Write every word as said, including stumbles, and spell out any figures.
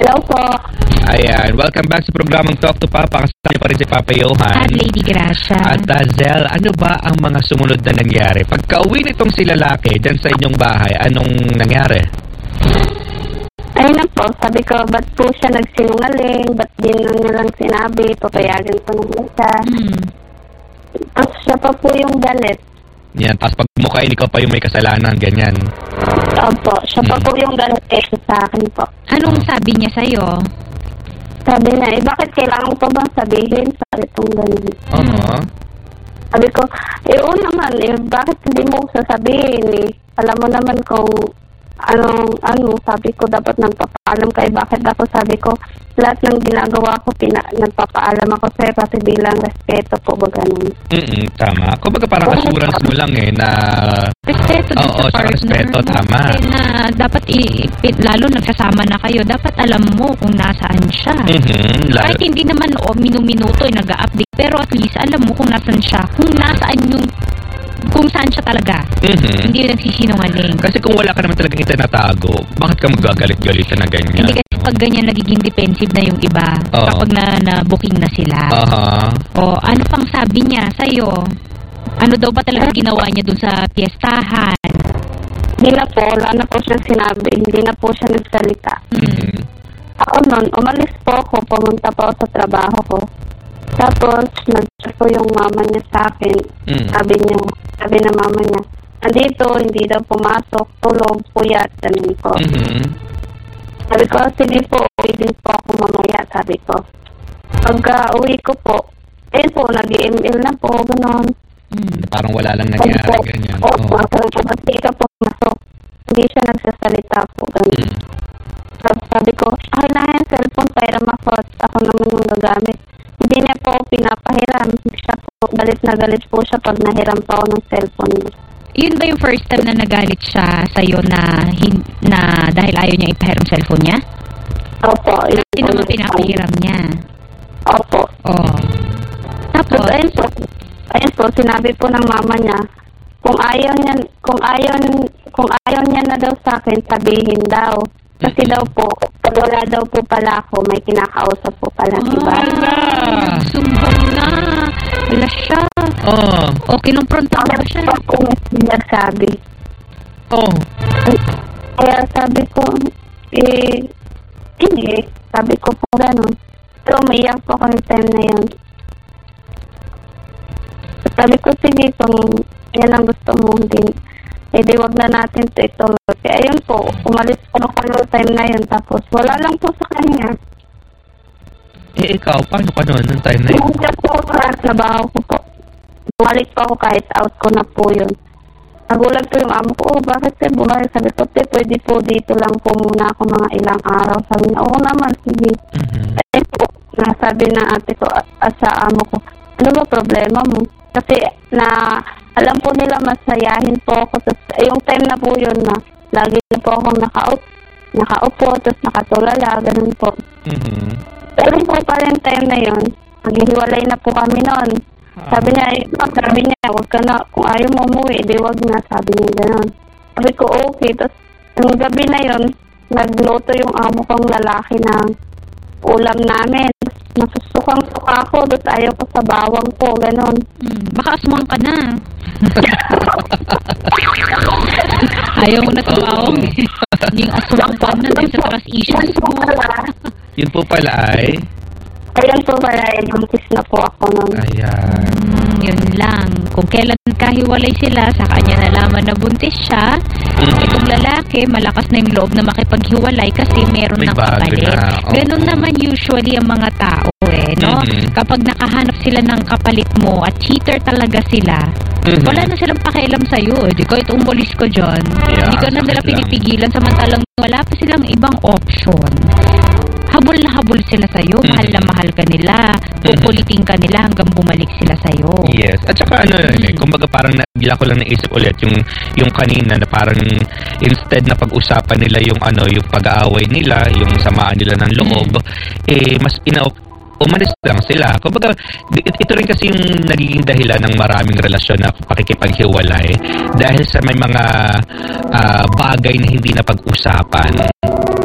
Hello po. Ayan, welcome back sa programang Talk to Papa. Kasama pa rin si Papa Johan. At Lady Gracia. At uh, Zel, ano ba ang mga sumunod na nangyari? Pagka-uwi nitong si lalaki dyan sa inyong bahay, anong nangyari? Ayun na po, sabi ko, ba't po siya nagsinungaling? Ba't din lang niya lang sinabi? Papayagan ko ng isa. Hmm. Tapos siya pa po yung galit. Yan, tapos pag mukhain, ikaw pa yung may kasalanan, ganyan. Opo, siya pa Hmm. po yung galit eh sa akin po. Anong sabi niya sa'yo? Sabi niya, eh bakit kailangan ko bang sabihin sa itong ganun? Oo. Sabi ko, eh oo naman, eh bakit hindi mo sasabihin eh? Alam mo naman kung anong, ano, sabi ko dapat nagpapaalam kayo. Bakit ako sabi ko, lahat ng ginagawa ko, pina, nagpapaalam ako sa'yo kasi bilang respeto po ba ganun? Mm tama. Kumbaga parang assurance mo lang eh na... Respeto din Oo, sa sa partner respeto, mo. tama. Kasi na dapat, i- i- lalo nagkasama na kayo, dapat alam mo kung nasaan siya. Mhm, lalo, Kahit hindi naman o minu-minuto ay nag-update, pero at least alam mo kung nasaan siya, kung nasaan yung, kung saan siya talaga. mhm. Hindi yung nagsisinungaling. Kasi kung wala ka naman talagang itinatago, bakit ka magagalit-galitan na ganyan? Hindi kasi pag ganyan nagiging defensive na yung iba, Oo. kapag na, na-booking na sila. Aha. O ano pang sabi niya sa'yo? Ano daw ba talaga ginawa niya dun sa piyestahan? Hindi na po, wala na po siyang sinabi. Hindi na po siya nagsalita. Mhm. Ako nun, umalis po ako, pumunta po ako sa trabaho ko. Tapos, nag-chat po yung mama niya sa akin. Mm. Sabi niya, sabi ng mama niya, andito, hindi daw pumasok, tulog, puyat, ganun po. Mhm. Sabi ko, sige po, uwi din po ako mamaya, sabi ko. Pagka uwi ko po, eh po, nag-M L na po, ganun. Mm. Parang wala lang Sabi nangyari, po, ganyan. oh, Oo. sabi ko, ba't di ka pumasok? Hindi siya nagsasalita po, ganun. Mm. Tapos sabi ko, ay na yung cellphone, pairam ako at ako naman yung gagamit. Hindi niya po ako pinapahiram. Siya po, galit na galit po siya pag nahiram pa ako ng cellphone niya. Yun ba yung first time na nagalit siya sa'yo na, hin- na dahil ayaw niya ipahiram cellphone niya? Opo. yun Hindi po naman yung- pinapahiram niya. Opo. Oh. Tapos, Tapos, ayun po, ayun po, sinabi po ng mama niya, kung ayaw niya, kung ayaw, kung ayaw niya na daw sa akin, sabihin daw. Kasi daw po, pag wala daw po pala ako, may kinakausap po pala iba. ah, sumbong na. Wala siya. Oh. O, kinumpronta ba siya? Ako po may nagsabi. Oh. Kaya sabi ko, eh, hindi. Sabi ko po gano'n. Pero umiyak po ako yung time na yun. Sabi ko, sige, kung yan ang gusto mo, hindi, eh di wag na natin ito ituloy. Kaya ayun po, umalis po ako yung time na yun. Tapos wala lang po sa kanya. Eh, ikaw, paano ka noon nung time na yun? Hindi po ako sa trabaho ko po. Bumalik po ako kahit out ko na po yun. Nagulat po yung amo ko, oh, bakit kayo bumalik? Sabi ko, te, pwede po dito lang po muna ako mga ilang araw. Sabi niya, oo naman, sige. Mhm. Eh po, nasabi ng ate ko at sa amo ko, ano ba problema mo? Kasi na alam po nila masayahin po ako. Tapos, eh, yung time na po yun na lagi po akong nakaup, nakaupo, tapos nakatulala, ganun po. Mhm. Pero po pa rin time na yun, maghihiwalay na po kami noon. Sabi niya, eh, sabi niya, huwag ka na, kung ayaw mo umuwi, di wag na, sabi niya gano'n. Sabi ko, okay. Tapos, yung gabi na yun, nagluto yung amo kong lalaki ng ulam namin. Nasusukang suka ako, tapos ayaw ko sa bawang po, gano'n. Hmm, baka aswang ka na. Ayaw mo na tumawag. Hindi aswang ka na dahil sa trust issues mo. Yun po pala ay... Ayun po pala, eh, buntis na po ako noon. Ayan. Hmm, yun lang. Kung kailan kahiwalay sila, sa kanya nalaman na buntis siya, Mhm. itong lalaki, malakas na yung loob na makipaghiwalay kasi meron May ng bago kapalit. na, oo. Ganun naman usually ang mga tao eh, no? Mhm. Kapag nakahanap sila ng kapalit mo at cheater talaga sila, Mhm. wala na silang pakialam sa'yo. Eh. Di kahit umalis ka dyan, Yeah, hindi ka na sakit nila lang. pinipigilan samantalang wala pa silang ibang option. Habol na habol sila sa'yo, Mhm. mahal na mahal ka nila, pupulitin ka nila hanggang bumalik sila sa'yo. Yes. At saka ano yun eh, Mm. kumbaga parang nabila ko lang naisip ulit yung yung kanina na parang instead na pag-usapan nila yung ano, yung pag-aaway nila, yung samaan nila ng loob, eh mas ina umalis lang sila. Kumbaga, it- ito rin kasi yung nagiging dahilan ng maraming relasyon na pakikipaghiwalay dahil sa may mga ah, bagay na hindi na pag-usapan.